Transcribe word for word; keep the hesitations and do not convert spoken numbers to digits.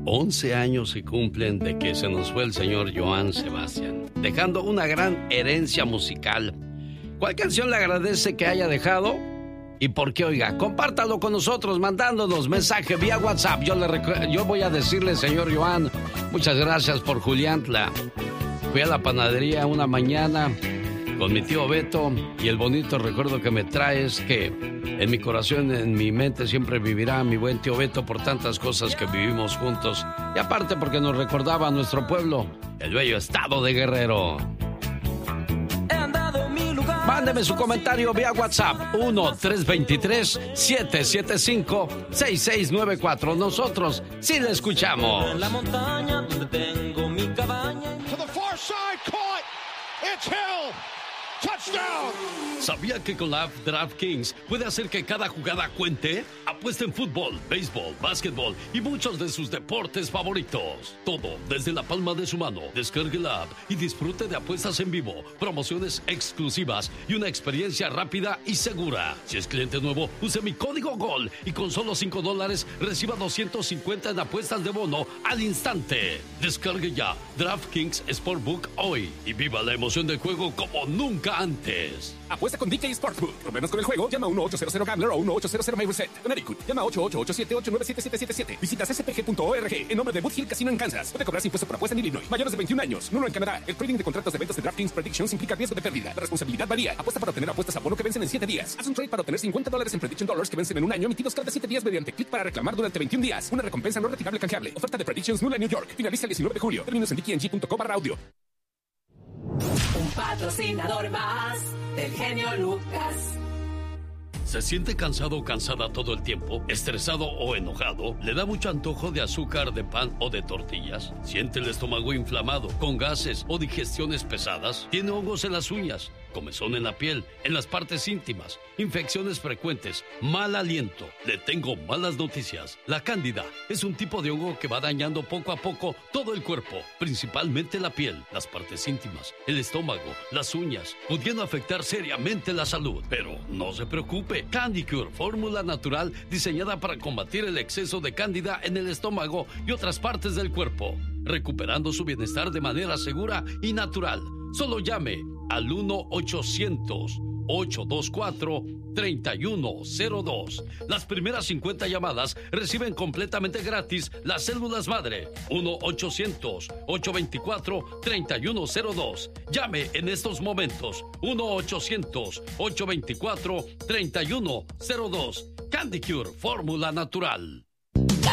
once años se cumplen de que se nos fue el señor Johann Sebastian, dejando una gran herencia musical. ¿Cuál canción le agradece que haya dejado? ¿Y por qué? Oiga, compártalo con nosotros mandándonos mensaje vía WhatsApp. Yo, le recu- yo voy a decirle, señor Johann, muchas gracias por Juliantla. Fui a la panadería una mañana con mi tío Beto y el bonito recuerdo que me trae es que en mi corazón, en mi mente siempre vivirá mi buen tío Beto por tantas cosas que vivimos juntos y aparte porque nos recordaba a nuestro pueblo, el bello estado de Guerrero. Mándeme su comentario vía WhatsApp uno tres dos tres, siete siete cinco, seis seis nueve cuatro. Nosotros sí le escuchamos. En la montaña donde tengo mi cabaña. To the far side, caught. It's Hill. Touchdown. ¿Sabía que con la app DraftKings puede hacer que cada jugada cuente? Apuesta en fútbol, béisbol, básquetbol y muchos de sus deportes favoritos. Todo desde la palma de su mano. Descargue la app y disfrute de apuestas en vivo, promociones exclusivas y una experiencia rápida y segura. Si es cliente nuevo, use mi código GOL y con solo cinco dólares reciba doscientos cincuenta en apuestas de bono al instante. Descargue ya DraftKings Sportbook hoy y viva la emoción del juego como nunca antes. Apuesta con D K Sportsbook. Problemas con el juego, llama uno ochocientos Gambler o uno ochocientos My Reset. Connecticut, llama ocho ocho ocho siete ocho nueve siete siete siete siete. Visita c c p g punto org en nombre de Boot Hill Casino en Kansas. Puede cobrarse impuesto por apuesta en Illinois. Mayores de veintiún años. Nulo en Canadá. El trading de contratos de eventos de DraftKings Predictions implica riesgo de pérdida. La responsabilidad varía. Apuesta para obtener apuestas a bono que vencen en siete días. Haz un trade para obtener cincuenta dólares en Prediction Dollars que vencen en un año emitidos cada siete días mediante clic para reclamar durante veintiún días. Una recompensa no retirable canjeable. Oferta de Predictions nula en New York. Finaliza el diecinueve de julio. Términos en d k n g punto com barra audio. Un patrocinador más del genio Lucas. ¿Se siente cansado o cansada todo el tiempo? ¿Estresado o enojado? ¿Le da mucho antojo de azúcar, de pan o de tortillas? ¿Siente el estómago inflamado, con gases o digestiones pesadas? ¿Tiene hongos en las uñas, comezón en la piel, en las partes íntimas, infecciones frecuentes, mal aliento? Le tengo malas noticias. La cándida es un tipo de hongo que va dañando poco a poco todo el cuerpo, principalmente la piel, las partes íntimas, el estómago, las uñas, pudiendo afectar seriamente la salud. Pero no se preocupe. Candy Cure, fórmula natural diseñada para combatir el exceso de cándida en el estómago y otras partes del cuerpo, recuperando su bienestar de manera segura y natural. Solo llame al uno ochocientos ocho dos cuatro tres uno cero dos. Las primeras cincuenta llamadas reciben completamente gratis las células madre. uno ochocientos ocho dos cuatro tres uno cero dos. Llame en estos momentos. uno ochocientos ocho dos cuatro tres uno cero dos. Candy Cure, fórmula natural.